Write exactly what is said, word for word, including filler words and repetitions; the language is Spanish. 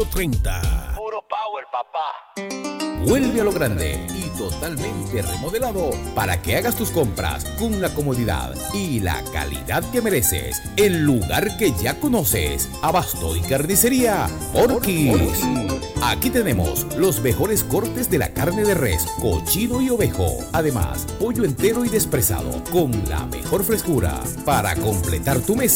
treinta. Puro power, papá. Vuelve a lo grande y totalmente remodelado para que hagas tus compras con la comodidad y la calidad que mereces. El lugar que ya conoces. Abasto y carnicería Porquis. Aquí tenemos los mejores cortes de la carne de res, cochino y ovejo. Además, pollo entero y despresado con la mejor frescura para completar tu mesa.